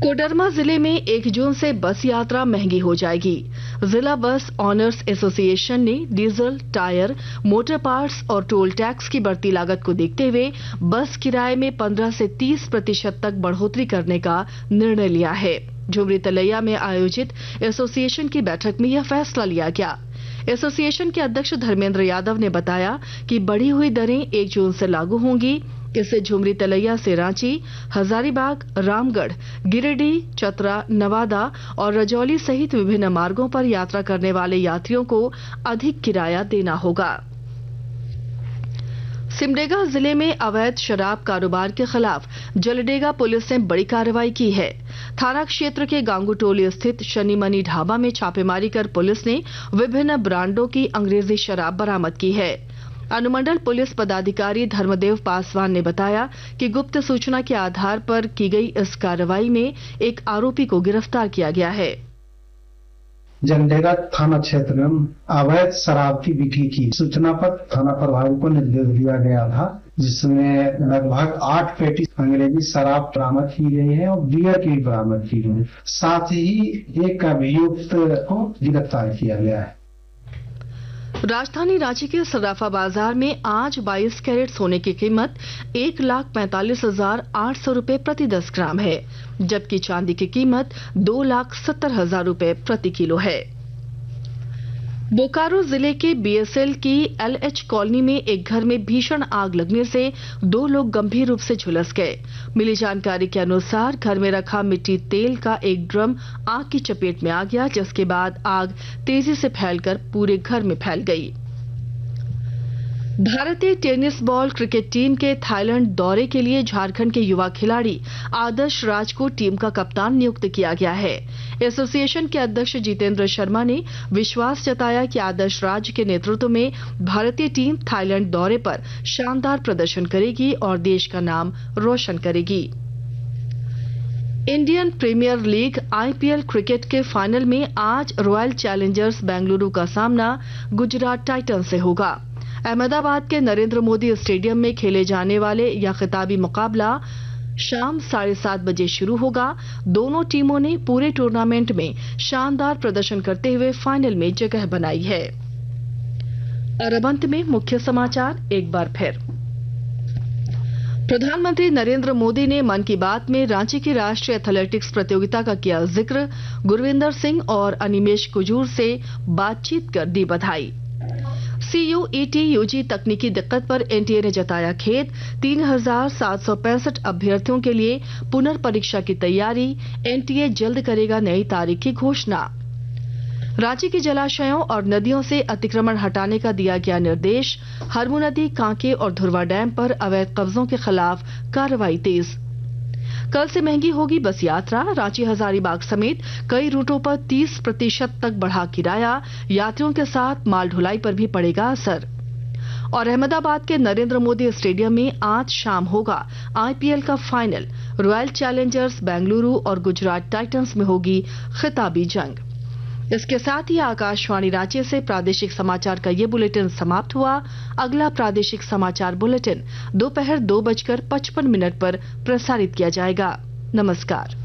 कोडरमा जिले में 1 जून से बस यात्रा महंगी हो जाएगी। जिला बस ऑनर्स एसोसिएशन ने डीजल, टायर, मोटर पार्ट्स और टोल टैक्स की बढ़ती लागत को देखते हुए बस किराए में 15 से 30% तक बढ़ोतरी करने का निर्णय लिया है। झुमरी तलैया में आयोजित एसोसिएशन की बैठक में यह फैसला लिया गया। एसोसिएशन के अध्यक्ष धर्मेंद्र यादव ने बताया कि बढ़ी हुई दरें 1 जून से लागू होंगी। इससे झुमरी तलैया से रांची, हजारीबाग, रामगढ़, गिरिडीह, चतरा, नवादा और रजौली सहित विभिन्न मार्गों पर यात्रा करने वाले यात्रियों को अधिक किराया देना होगा। सिमडेगा जिले में अवैध शराब कारोबार के खिलाफ जलडेगा पुलिस ने बड़ी कार्रवाई की है। थाना क्षेत्र के गांगुटोली स्थित शनि मनी ढाबा में छापेमारी कर पुलिस ने विभिन्न ब्रांडों की अंग्रेजी शराब बरामद की है। अनुमंडल पुलिस पदाधिकारी धर्मदेव पासवान ने बताया कि गुप्त सूचना के आधार पर की गई इस कार्रवाई में एक आरोपी को गिरफ्तार किया गया है। जलडेगा थाना क्षेत्र में अवैध शराब की बिक्री की सूचना पर थाना प्रभारी को निर्देश दिया गया था, जिसमें लगभग 8 पेटी अंग्रेजी शराब बरामद की गई है और बियर की बरामद की गई है। साथ ही एक अभियुक्त को गिरफ्तार किया गया है। राजधानी रांची के सराफा बाजार में आज 22 कैरेट सोने की कीमत 1,45,800 रुपए प्रति 10 ग्राम है, जबकि चांदी की कीमत 2,70,000 रुपए प्रति किलो है। बोकारो जिले के बीएसएल की एलएच कॉलोनी में एक घर में भीषण आग लगने से 2 लोग गंभीर रूप से झुलस गए। मिली जानकारी के अनुसार घर में रखा मिट्टी तेल का एक ड्रम आग की चपेट में आ गया, जिसके बाद आग तेजी से फैलकर पूरे घर में फैल गई। भारतीय टेनिस बॉल क्रिकेट टीम के थाईलैंड दौरे के लिए झारखंड के युवा खिलाड़ी आदर्श राज को टीम का कप्तान नियुक्त किया गया है। एसोसिएशन के अध्यक्ष जितेंद्र शर्मा ने विश्वास जताया कि आदर्श राज के नेतृत्व में भारतीय टीम थाईलैंड दौरे पर शानदार प्रदर्शन करेगी और देश का नाम रोशन करेगी। Indian premiere league IPL cricket के फाइनल में आज रॉयल चैलेंजर्स बेंगलुरु का सामना गुजरात टाइटंस से होगा। अहमदाबाद के नरेंद्र मोदी स्टेडियम में खेले जाने वाले यह खिताबी मुकाबला शाम 7:30 बजे शुरू होगा। दोनों टीमों ने पूरे टूर्नामेंट में शानदार प्रदर्शन करते हुए फाइनल में जगह बनाई है। और अब अंत में मुख्य समाचार एक बार फिर। प्रधानमंत्री नरेंद्र मोदी ने मन की बात में रांची की राष्ट्रीय एथलेटिक्स प्रतियोगिता का किया जिक्र। गुरविंदर सिंह और अनिमेश कुजूर से बातचीत कर दी बधाई। CUET यूजी तकनीकी दिक्कत पर एनटीए ने जताया खेद। 3,765 अभ्यर्थियों के लिए पुनर्परीक्षा की तैयारी। एनटीए जल्द करेगा नई तारीख की घोषणा। रांची के जलाशयों और नदियों से अतिक्रमण हटाने का दिया गया निर्देश। हरमू नदी, कांके और धुरवा डैम पर अवैध कब्जों के खिलाफ कार्रवाई तेज। कल से महंगी होगी बस यात्रा। रांची हजारीबाग समेत कई रूटों पर 30% तक बढ़ा किराया। यात्रियों के साथ माल ढुलाई पर भी पड़ेगा असर। और अहमदाबाद के नरेंद्र मोदी स्टेडियम में आज शाम होगा आईपीएल का फाइनल। रॉयल चैलेंजर्स बेंगलुरु और गुजरात टाइटंस में होगी खिताबी जंग। इसके साथ ही आकाशवाणी रांची से प्रादेशिक समाचार का ये बुलेटिन समाप्त हुआ। अगला प्रादेशिक समाचार बुलेटिन दोपहर 2:55 पर प्रसारित किया जाएगा। नमस्कार।